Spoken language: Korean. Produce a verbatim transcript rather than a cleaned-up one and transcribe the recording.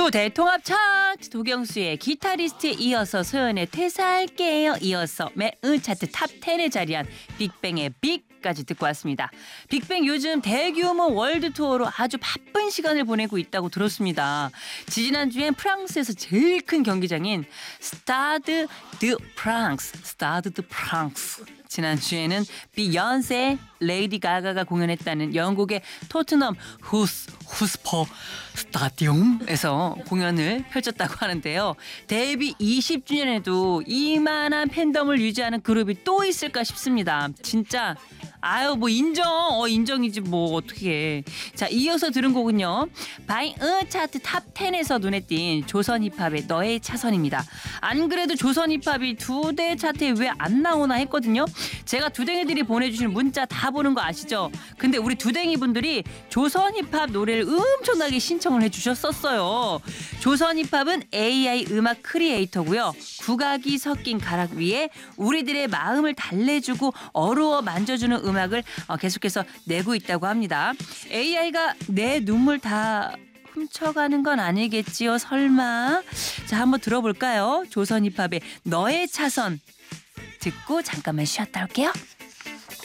두 대통합 차트 도경수의 기타리스트에 이어서 소연의 퇴사할게요. 이어서 매은 차트 탑 텐에 자리한 빅뱅의 빅까지 듣고 왔습니다. 빅뱅 요즘 대규모 월드 투어로 아주 바쁜 시간을 보내고 있다고 들었습니다. 지지난주엔 프랑스에서 제일 큰 경기장인 스타드 드 프랑스, 스타드 드 프랑스. 지난주에는 비욘세, 레이디 가가가 공연했다는 영국의 토트넘 후스, 후스퍼 스타디움에서 공연을 펼쳤다고 하는데요. 데뷔 이십 주년에도 이만한 팬덤을 유지하는 그룹이 또 있을까 싶습니다. 진짜 아유 뭐 인정 어 인정이지 뭐 어떻게. 자, 이어서 들은 곡은요, 바이응 차트 탑 텐에서 눈에 띈 조선 힙합의 너의 차선입니다. 안 그래도 조선 힙합이 두 대 차트에 왜 안 나오나 했거든요. 제가 두댕이들이 보내주신 문자 다 보는 거 아시죠? 근데 우리 두댕이 분들이 조선 힙합 노래를 엄청나게 신청을 해주셨었어요. 조선 힙합은 에이아이 음악 크리에이터고요. 국악이 섞인 가락 위에 우리들의 마음을 달래주고 어루어 만져주는 음악을 계속해서 내고 있다고 합니다. 에이아이가 내 눈물 다 훔쳐가는 건 아니겠지요, 설마? 자, 한번 들어볼까요? 조선 힙합의 너의 차선 듣고 잠깐만 쉬었다 올게요.